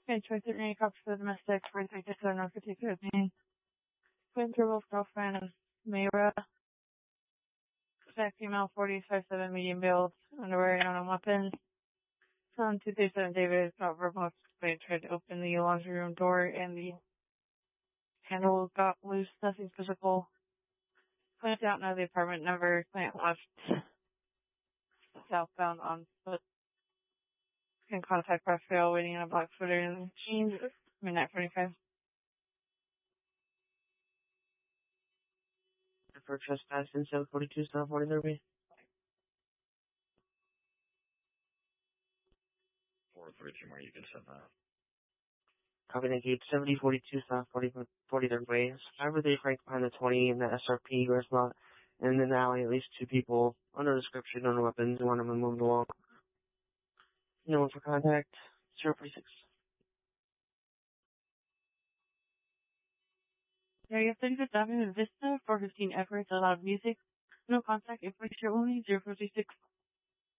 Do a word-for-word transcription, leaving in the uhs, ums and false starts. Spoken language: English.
Okay, choice at any cops for the domestic, for three to seven, or particular meaning. Twin Turbo's girlfriend is Mayra. Black female, forty, five seven, medium build, underwear, and on weapons. Son, two three seven, David, got remote. They tried to open the laundry room door, and the handle got loose. Nothing physical. Client out now the apartment number. Client left southbound on foot. Can contact Raphael waiting in a black footer in jeans. Midnight forty-five. For trespass in seven forty-two, seven forty-three. four forty-three more, you can send that. Copy that gate seventy forty-two, South forty-third Way. Driver they Frank behind the twenty in the S R P U S lot. And in the alley, at least two people under description, under weapons, and one of them moved along. No one for contact. zero forty-six. Area thirty-fifth Avenue Vista, four fifteen Everett, a lot of music. No contact, information only, zero fifty-six.